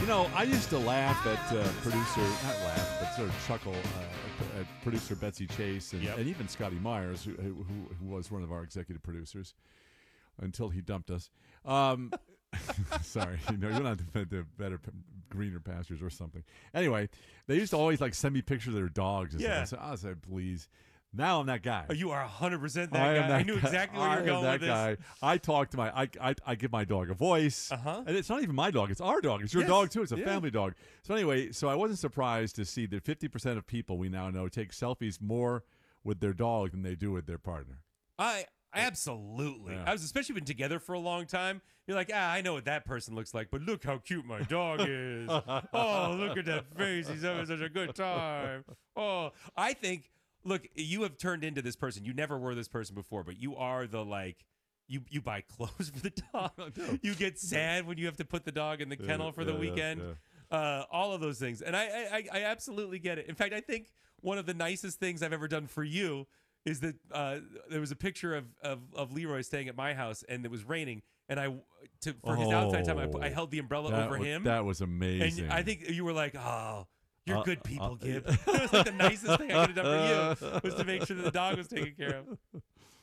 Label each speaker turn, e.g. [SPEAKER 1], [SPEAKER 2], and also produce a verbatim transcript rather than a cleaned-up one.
[SPEAKER 1] You know, I used to laugh at uh, producer, not laugh, but sort of chuckle uh, at producer Betsy Chase and,
[SPEAKER 2] Yep.
[SPEAKER 1] and even Scotty Myers, who, who, who was one of our executive producers until he dumped us. Um, sorry, you know, you're not the, the better, greener pastures or something. Anyway, they used to always like send me pictures of their dogs. And
[SPEAKER 2] Yeah.
[SPEAKER 1] stuff. I said, I said, please. Now I'm that guy.
[SPEAKER 2] Oh, you are one hundred percent that
[SPEAKER 1] I am
[SPEAKER 2] guy.
[SPEAKER 1] that
[SPEAKER 2] I knew
[SPEAKER 1] guy.
[SPEAKER 2] exactly where
[SPEAKER 1] I
[SPEAKER 2] you were
[SPEAKER 1] am
[SPEAKER 2] going
[SPEAKER 1] that
[SPEAKER 2] with this.
[SPEAKER 1] guy. I talk to my, I, I, I give my dog a voice,
[SPEAKER 2] Uh-huh.
[SPEAKER 1] and it's not even my dog; it's our dog. It's your
[SPEAKER 2] Yes.
[SPEAKER 1] dog too. It's a
[SPEAKER 2] Yeah.
[SPEAKER 1] family dog. So anyway, so I wasn't surprised to see that fifty percent of people we now know take selfies more with their dog than they do with their partner.
[SPEAKER 2] I absolutely.
[SPEAKER 1] Yeah.
[SPEAKER 2] I was especially been together for a long time. You're like, ah, I know what that person looks like, but look how cute my dog is. Oh, look at that face. He's having such a good time. Oh, I think. Look, you have turned into this person. You never were this person before, but you are the like. You you buy clothes for the dog. You get sad when you have to put the dog in the kennel
[SPEAKER 1] Yeah,
[SPEAKER 2] for the
[SPEAKER 1] yeah,
[SPEAKER 2] weekend.
[SPEAKER 1] yeah.
[SPEAKER 2] Uh, all of those things, and I, I I absolutely get it. In fact, I think one of the nicest things I've ever done for you is that uh, there was a picture of, of of Leroy staying at my house, and it was raining, and I to for his outside time, I, put, I held the umbrella
[SPEAKER 1] That
[SPEAKER 2] over
[SPEAKER 1] was,
[SPEAKER 2] him.
[SPEAKER 1] That was amazing.
[SPEAKER 2] And I think you were like, oh, you're
[SPEAKER 1] Uh,
[SPEAKER 2] good people,
[SPEAKER 1] uh,
[SPEAKER 2] Gib. It was like the nicest thing I could have done for you was to make sure that the dog was taken care of.